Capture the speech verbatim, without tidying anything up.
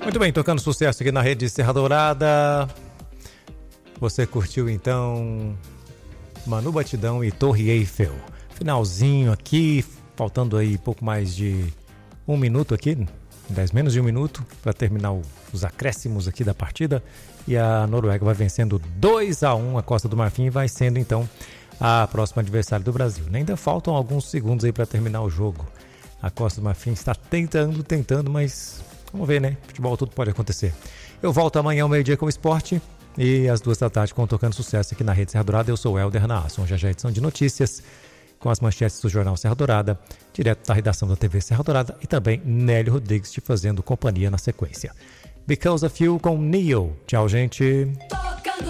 Muito bem, tocando sucesso aqui na rede Serra Dourada. Você curtiu então Manu Batidão e Torre Eiffel. Finalzinho aqui, faltando aí pouco mais de um minuto aqui, dez menos de um minuto, para terminar o, os acréscimos aqui da partida. E a Noruega vai vencendo dois a um a Costa do Marfim e vai sendo então a próxima adversária do Brasil. Ainda faltam alguns segundos aí para terminar o jogo. A Costa do Marfim está tentando, tentando, mas vamos ver, né? Futebol tudo pode acontecer. Eu volto amanhã ao meio-dia com o esporte e às duas da tarde com o Tocando Sucesso aqui na Rede Serra Dourada. Eu sou o Helder Naasson, já já edição de notícias com as manchetes do Jornal Serra Dourada, direto da redação da T V Serra Dourada, e também Nélio Rodrigues te fazendo companhia na sequência. Because of You com Neo. Tchau, gente.